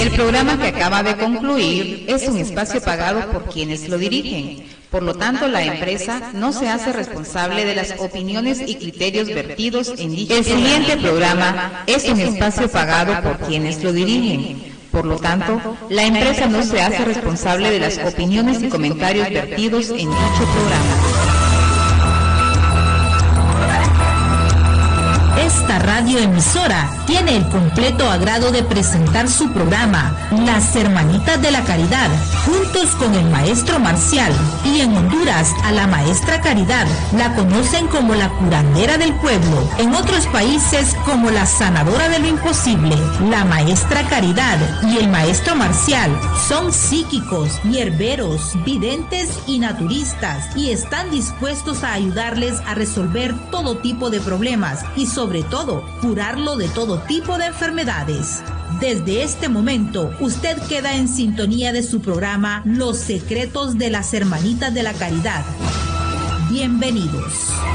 El programa que acaba de concluir es un espacio pagado por quienes lo dirigen. Por lo tanto, la empresa no se hace responsable de las opiniones y criterios vertidos en dicho programa. El siguiente programa es un espacio pagado por quienes lo dirigen. Por lo tanto, la empresa no se hace responsable de las opiniones y comentarios vertidos en dicho programa. Esta radioemisora tiene el completo agrado de presentar su programa, Las Hermanitas de la Caridad, juntos con el maestro Marcial, y en Honduras a la maestra Caridad la conocen como la curandera del pueblo, en otros países como la sanadora de lo imposible. La maestra Caridad y el maestro Marcial son psíquicos, hierberos, videntes y naturistas, y están dispuestos a ayudarles a resolver todo tipo de problemas y sobre todo, curarlo de todo tipo de enfermedades. Desde este momento, usted queda en sintonía de su programa Los Secretos de las Hermanitas de la Caridad. Bienvenidos.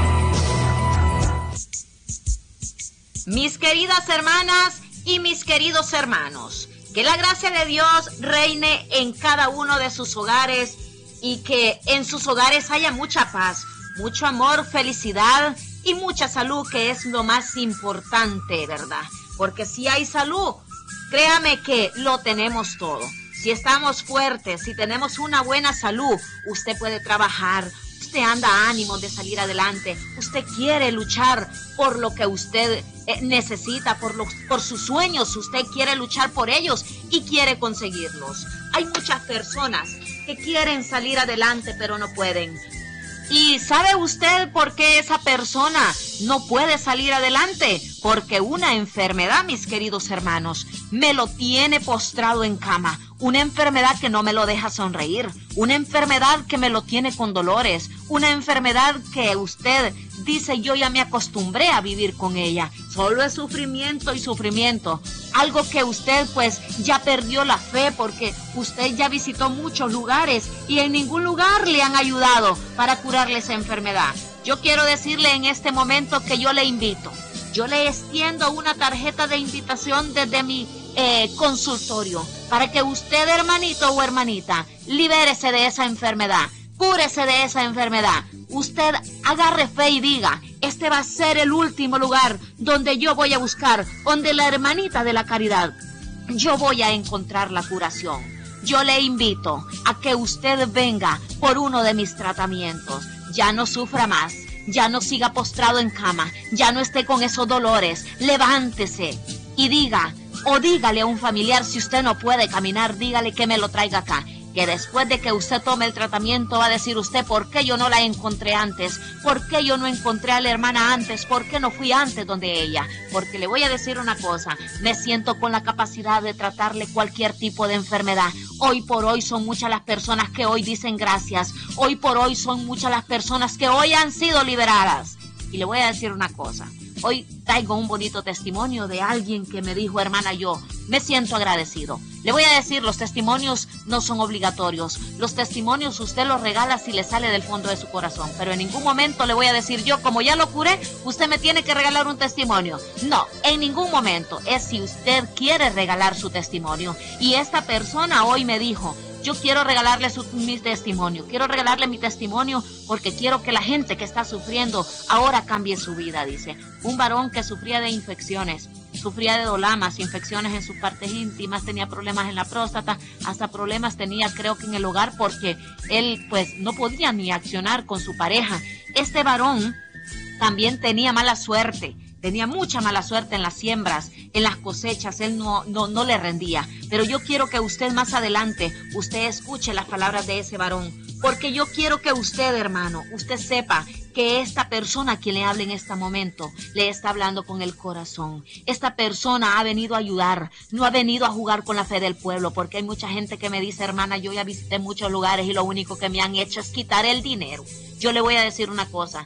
Mis queridas hermanas y mis queridos hermanos, que la gracia de Dios reine en cada uno de sus hogares y que en sus hogares haya mucha paz, mucho amor, felicidad y mucha salud, que es lo más importante, ¿verdad? Porque si hay salud, créame que lo tenemos todo. Si estamos fuertes, si tenemos una buena salud, usted puede trabajar, usted anda ánimo de salir adelante, usted quiere luchar por lo que usted necesita, por sus sueños, usted quiere luchar por ellos y quiere conseguirlos. Hay muchas personas que quieren salir adelante, pero no pueden. ¿Y sabe usted por qué esa persona no puede salir adelante? Porque una enfermedad, mis queridos hermanos, me lo tiene postrado en cama. Una enfermedad que no me lo deja sonreír. Una enfermedad que me lo tiene con dolores. Una enfermedad que usted dice, yo ya me acostumbré a vivir con ella. Solo es sufrimiento y sufrimiento. Algo que usted pues ya perdió la fe porque usted ya visitó muchos lugares y en ningún lugar le han ayudado para curarle esa enfermedad. Yo quiero decirle en este momento que yo le invito. Yo le extiendo una tarjeta de invitación desde mi consultorio para que usted, hermanito o hermanita, libérese de esa enfermedad, cúrese de esa enfermedad. Usted agarre fe y diga, este va a ser el último lugar donde yo voy a buscar, donde la hermanita de la caridad, yo voy a encontrar la curación. Yo le invito a que usted venga por uno de mis tratamientos. Ya no sufra más. Ya no siga postrado en cama, ya no esté con esos dolores, levántese y diga, o dígale a un familiar, si usted no puede caminar, dígale que me lo traiga acá, que después de que usted tome el tratamiento va a decir usted, ¿por qué yo no la encontré antes? ¿Por qué yo no encontré a la hermana antes? ¿Por qué no fui antes donde ella? Porque le voy a decir una cosa, me siento con la capacidad de tratarle cualquier tipo de enfermedad. Hoy por hoy son muchas las personas que hoy dicen gracias. Hoy por hoy son muchas las personas que hoy han sido liberadas. Y le voy a decir una cosa. Hoy traigo un bonito testimonio de alguien que me dijo, hermana, yo me siento agradecido. Le voy a decir, los testimonios no son obligatorios. Los testimonios usted los regala si le sale del fondo de su corazón. Pero en ningún momento le voy a decir yo, como ya lo curé, usted me tiene que regalar un testimonio. No, en ningún momento. Es si usted quiere regalar su testimonio. Y esta persona hoy me dijo, yo quiero regalarle mi testimonio. Quiero regalarle mi testimonio porque quiero que la gente que está sufriendo ahora cambie su vida, dice. Un varón que sufría de infecciones, sufría de dolamas, infecciones en sus partes íntimas, tenía problemas en la próstata, hasta problemas tenía creo que en el hogar porque él pues no podía ni accionar con su pareja. Este varón también tenía mala suerte. Tenía mucha mala suerte en las siembras, en las cosechas, él no le rendía. Pero yo quiero que usted más adelante, usted escuche las palabras de ese varón. Porque yo quiero que usted, hermano, usted sepa que esta persona a quien le habla en este momento, le está hablando con el corazón. Esta persona ha venido a ayudar, no ha venido a jugar con la fe del pueblo. Porque hay mucha gente que me dice, hermana, yo ya visité muchos lugares y lo único que me han hecho es quitar el dinero. Yo le voy a decir una cosa,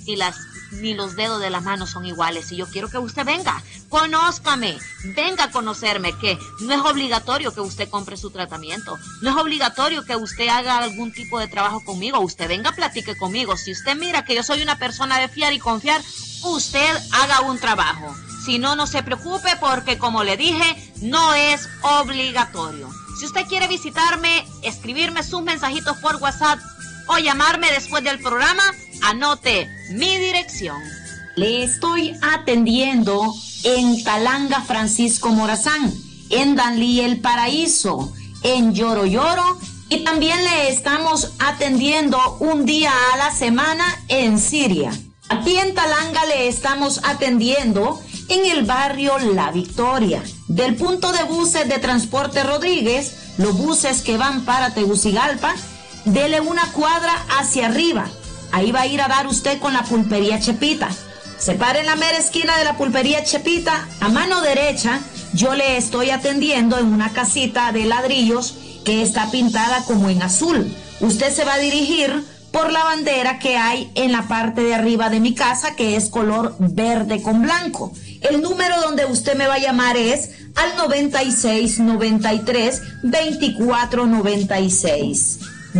ni los dedos de las manos son iguales. Y yo quiero que usted venga, conózcame, venga a conocerme, que no es obligatorio que usted compre su tratamiento, no es obligatorio que usted haga algún tipo de trabajo conmigo. Usted venga, platique conmigo. Si usted mira que yo soy una persona de fiar y confiar, usted haga un trabajo. Si no, no se preocupe porque, como le dije, no es obligatorio. Si usted quiere visitarme, escribirme sus mensajitos por WhatsApp o llamarme después del programa, anote mi dirección. Le estoy atendiendo en Talanga Francisco Morazán, en Danlí El Paraíso, en Lloro Lloro, y también le estamos atendiendo un día a la semana en Siria. Aquí en Talanga le estamos atendiendo en el barrio La Victoria. Del punto de buses de Transporte Rodríguez, los buses que van para Tegucigalpa, dele una cuadra hacia arriba. Ahí va a ir a dar usted con la pulpería Chepita. Se para en la mera esquina de la pulpería Chepita, a mano derecha, yo le estoy atendiendo en una casita de ladrillos que está pintada como en azul. Usted se va a dirigir por la bandera que hay en la parte de arriba de mi casa, que es color verde con blanco. El número donde usted me va a llamar es al 96 93 24 96.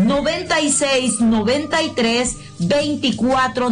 96 93 24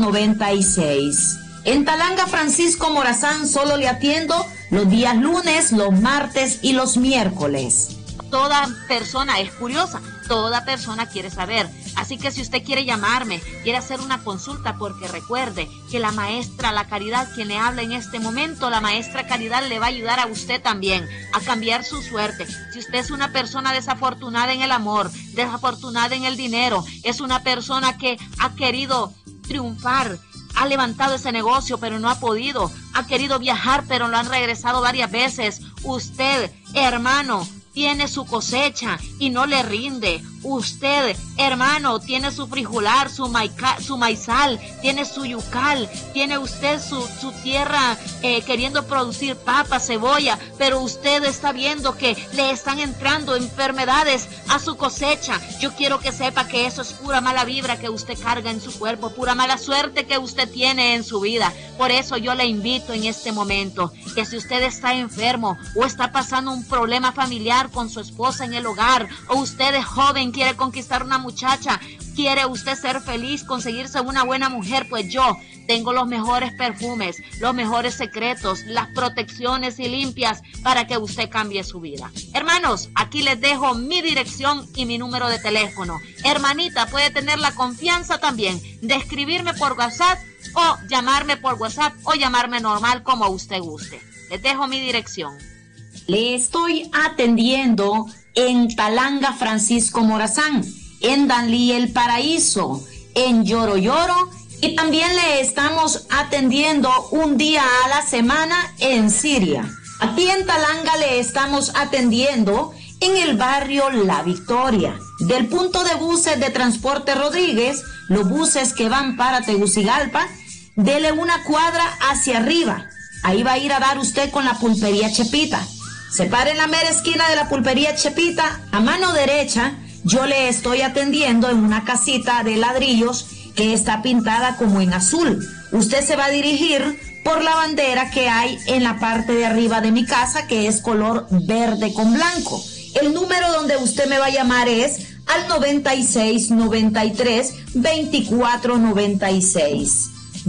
96. En Talanga Francisco Morazán solo le atiendo los días lunes, los martes y los miércoles. Toda persona es curiosa, toda persona quiere saber. Así que si usted quiere llamarme, quiere hacer una consulta, porque recuerde que la maestra La Caridad, quien le habla en este momento, la maestra Caridad le va a ayudar a usted también a cambiar su suerte. Si usted es una persona desafortunada en el amor, desafortunada en el dinero, es una persona que ha querido triunfar, ha levantado ese negocio pero no ha podido, ha querido viajar pero lo han regresado varias veces, usted, hermano, tiene su cosecha y no le rinde. Usted, hermano, tiene su frijolar, su maizal, tiene su yucal, tiene usted su tierra queriendo producir papa, cebolla, pero usted está viendo que le están entrando enfermedades a su cosecha. Yo quiero que sepa que eso es pura mala vibra que usted carga en su cuerpo, pura mala suerte que usted tiene en su vida. Por eso yo le invito en este momento que si usted está enfermo o está pasando un problema familiar con su esposa en el hogar, o usted es joven, quiere conquistar una muchacha, quiere usted ser feliz, conseguirse una buena mujer, pues yo tengo los mejores perfumes, los mejores secretos, las protecciones y limpias para que usted cambie su vida. Hermanos, aquí les dejo mi dirección y mi número de teléfono. Hermanita, puede tener la confianza también de escribirme por WhatsApp o llamarme por WhatsApp o llamarme normal como usted guste. Les dejo mi dirección. Le estoy atendiendo en Talanga Francisco Morazán, en Danlí El Paraíso, en Lloro Lloro, y también le estamos atendiendo un día a la semana en Siria. Aquí en Talanga le estamos atendiendo en el barrio La Victoria. Del punto de buses de Transporte Rodríguez, los buses que van para Tegucigalpa, dele una cuadra hacia arriba. Ahí va a ir a dar usted con la pulpería Chepita. Se para en la mera esquina de la pulpería Chepita, a mano derecha, yo le estoy atendiendo en una casita de ladrillos que está pintada como en azul. Usted se va a dirigir por la bandera que hay en la parte de arriba de mi casa, que es color verde con blanco. El número donde usted me va a llamar es al 96 93 24 96.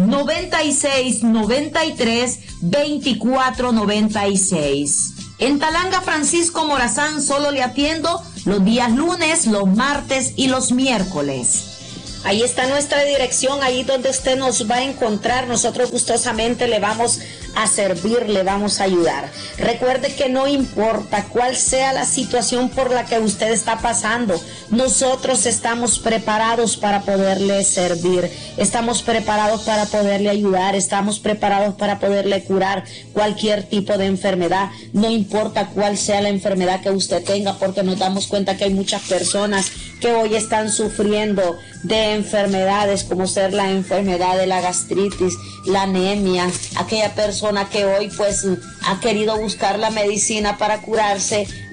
96 93 24 96. En Talanga Francisco Morazán solo le atiendo los días lunes, los martes y los miércoles. Ahí está nuestra dirección, ahí donde usted nos va a encontrar. Nosotros gustosamente le vamos a servir, le vamos a ayudar. Recuerde que no importa cuál sea la situación por la que usted está pasando, nosotros estamos preparados para poderle servir, estamos preparados para poderle ayudar, estamos preparados para poderle curar cualquier tipo de enfermedad, no importa cuál sea la enfermedad que usted tenga, porque nos damos cuenta que hay muchas personas que hoy están sufriendo de enfermedades como ser la enfermedad de la gastritis, la anemia, aquella persona que hoy pues ha querido buscar la medicina para curarse,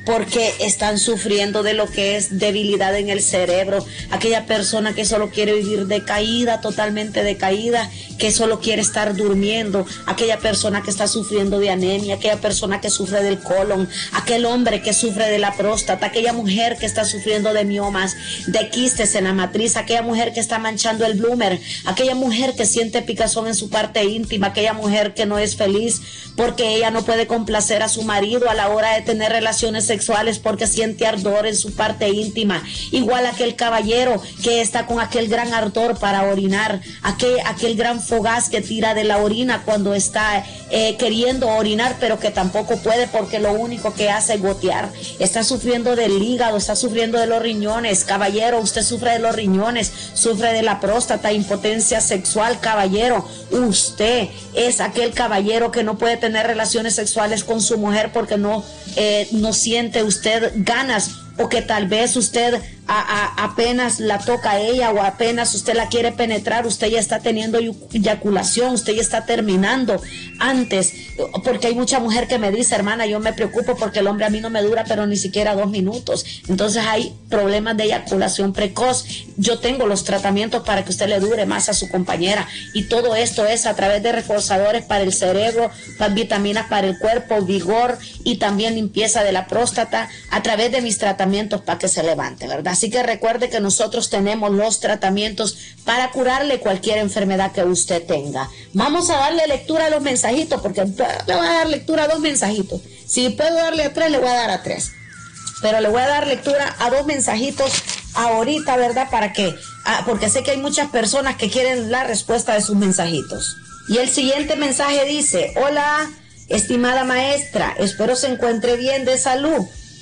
porque están sufriendo de lo que es debilidad en el cerebro. Aquella persona que solo quiere vivir decaída, totalmente decaída, que solo quiere estar durmiendo, aquella persona que está sufriendo de anemia, aquella persona que sufre del colon, aquel hombre que sufre de la próstata, aquella mujer que está sufriendo de miomas, de quistes en la matriz, aquella mujer que está manchando el bloomer, aquella mujer que siente picazón en su parte íntima, aquella mujer que no es feliz porque ella no puede complacer a su marido a la hora de tener relaciones sexuales porque siente ardor en su parte íntima. Igual aquel caballero que está con aquel gran ardor para orinar, aquel gran fogaz que tira de la orina cuando está queriendo orinar, pero que tampoco puede porque lo único que hace es gotear. Está sufriendo del hígado, está sufriendo de los riñones. Caballero, usted sufre de los riñones, sufre de la próstata, impotencia sexual. Caballero, usted es aquel caballero que no puede tener relaciones sexuales con su mujer porque no siente usted ganas, o que tal vez usted apenas la toca a ella o apenas usted la quiere penetrar, usted ya está teniendo eyaculación, usted ya está terminando antes, porque hay mucha mujer que me dice, hermana, yo me preocupo porque el hombre a mí no me dura pero ni siquiera 2 minutos, entonces hay problemas de eyaculación precoz. Yo tengo los tratamientos para que usted le dure más a su compañera, y todo esto es a través de reforzadores para el cerebro, vitaminas para el cuerpo, vigor y también limpieza de la próstata a través de mis tratamientos para que se levante, ¿verdad? Así que recuerde que nosotros tenemos los tratamientos para curarle cualquier enfermedad que usted tenga. Vamos a darle lectura a los mensajitos, porque le voy a dar lectura a 2 mensajitos. Si puedo darle a 3, le voy a dar a 3. Pero le voy a dar lectura a 2 mensajitos ahorita, ¿verdad? ¿Para qué? Porque sé que hay muchas personas que quieren la respuesta de sus mensajitos. Y el siguiente mensaje dice: hola, estimada maestra, espero se encuentre bien de salud.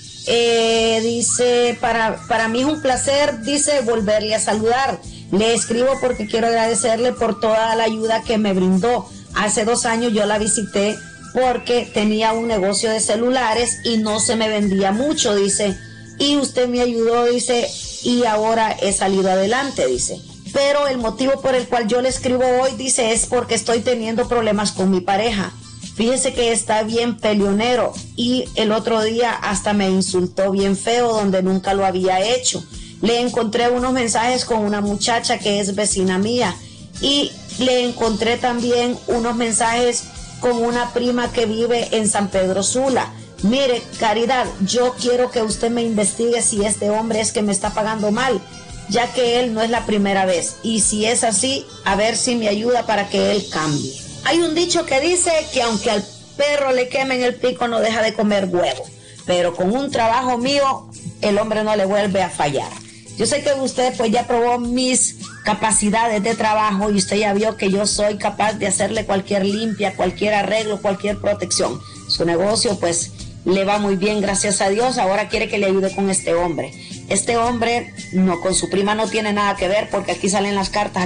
Dice, para mí es un placer, dice, volverle a saludar. Le escribo porque quiero agradecerle por toda la ayuda que me brindó. Hace 2 años yo la visité porque tenía un negocio de celulares y no se me vendía mucho, dice, y usted me ayudó, dice, y ahora he salido adelante, dice. Pero el motivo por el cual yo le escribo hoy, dice, es porque estoy teniendo problemas con mi pareja. Fíjese que está bien peleonero y el otro día hasta me insultó bien feo donde nunca lo había hecho. Le encontré unos mensajes con una muchacha que es vecina mía y le encontré también unos mensajes con una prima que vive en San Pedro Sula. Mire, Caridad, yo quiero que usted me investigue si este hombre es que me está pagando mal, ya que él no es la primera vez. Y si es así, a ver si me ayuda para que él cambie. Hay un dicho que dice que aunque al perro le quemen el pico no deja de comer huevo, pero con un trabajo mío el hombre no le vuelve a fallar. Yo sé que usted pues ya probó mis capacidades de trabajo y usted ya vio que yo soy capaz de hacerle cualquier limpia, cualquier arreglo, cualquier protección. Su negocio pues le va muy bien, gracias a Dios. Ahora quiere que le ayude con este hombre. Este hombre no, con su prima no tiene nada que ver, porque aquí salen las cartas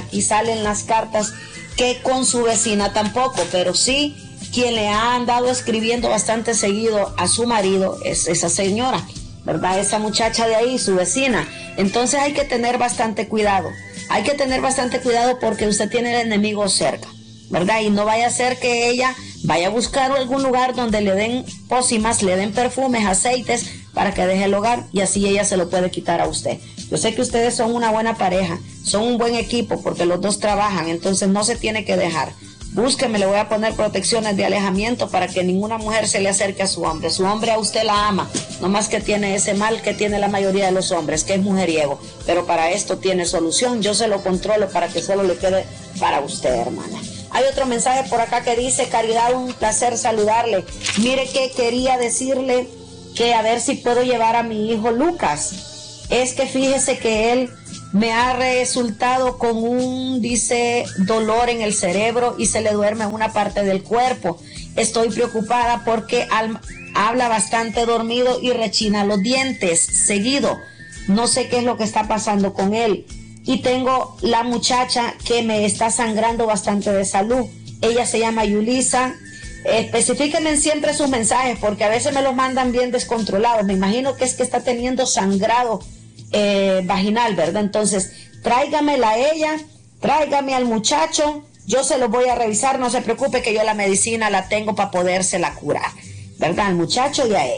que con su vecina tampoco, pero sí quien le ha andado escribiendo bastante seguido a su marido es esa señora, ¿verdad? Esa muchacha de ahí, su vecina. Entonces hay que tener bastante cuidado. Hay que tener bastante cuidado porque usted tiene el enemigo cerca, ¿verdad? Y no vaya a ser que ella vaya a buscar algún lugar donde le den pócimas, le den perfumes, aceites para que deje el hogar y así ella se lo puede quitar a usted. Yo sé que ustedes son una buena pareja, son un buen equipo porque los dos trabajan, entonces no se tiene que dejar. Búsqueme, le voy a poner protecciones de alejamiento para que ninguna mujer se le acerque a su hombre. Su hombre a usted la ama, nomás que tiene ese mal que tiene la mayoría de los hombres, que es mujeriego. Pero para esto tiene solución, yo se lo controlo para que solo le quede para usted, hermana. Hay otro mensaje por acá que dice: Caridad, un placer saludarle. Mire que quería decirle que a ver si puedo llevar a mi hijo Lucas. Es que fíjese que él me ha resultado con un, dice, dolor en el cerebro y se le duerme una parte del cuerpo. Estoy preocupada porque habla bastante dormido y rechina los dientes seguido. No sé qué es lo que está pasando con él. Y tengo la muchacha que me está sangrando bastante de salud. Ella se llama Yulisa. Especifíquenme siempre sus mensajes porque a veces me los mandan bien descontrolados. Me imagino que es que está teniendo sangrado vaginal, ¿verdad? Entonces, tráigamela a ella, tráigame al muchacho, yo se lo voy a revisar, no se preocupe que yo la medicina la tengo para podérsela curar, ¿verdad? Al muchacho y a ella.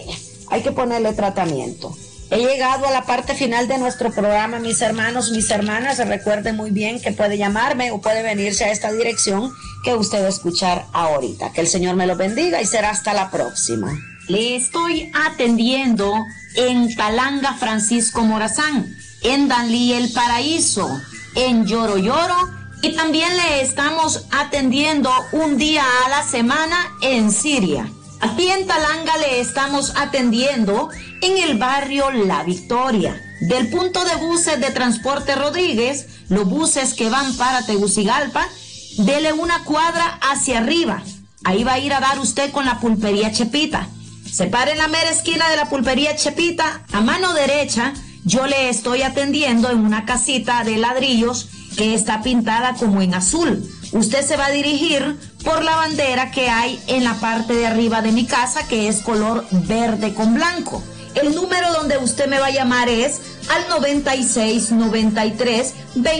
hay que ponerle tratamiento. He llegado a la parte final de nuestro programa, mis hermanos, mis hermanas. Recuerden muy bien que puede llamarme o puede venirse a esta dirección que usted va a escuchar ahorita. Que el Señor me lo bendiga y será hasta la próxima. Le estoy atendiendo en Talanga Francisco Morazán, en Danlí El Paraíso, en Lloro Lloro, y también le estamos atendiendo un día a la semana en Siria. Aquí en Talanga le estamos atendiendo en el barrio La Victoria. Del punto de buses de Transporte Rodríguez, los buses que van para Tegucigalpa, dele una cuadra hacia arriba. Ahí va a ir a dar usted con la pulpería Chepita. Se para en la mera esquina de la pulpería Chepita, a mano derecha, yo le estoy atendiendo en una casita de ladrillos que está pintada como en azul. Usted se va a dirigir por la bandera que hay en la parte de arriba de mi casa, que es color verde con blanco. El número donde usted me va a llamar es al 9693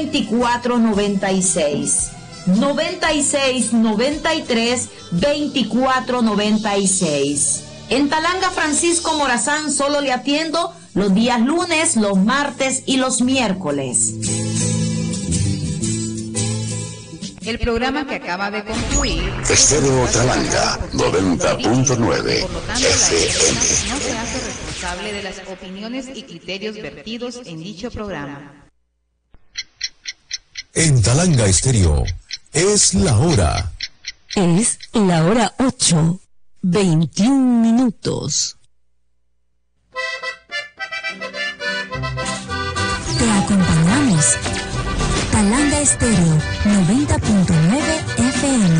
2496. 9693 2496. En Talanga Francisco Morazán solo le atiendo los días lunes, los martes y los miércoles. El programa que acaba de concluir... Estéreo Talanga 90.9 Por lo tanto, la FM. empresa no se hace responsable de las opiniones y criterios vertidos en dicho programa. En Talanga Estéreo es la hora. Es la hora 8:21. Te acompañamos. Talanga Estéreo 90.9 FM.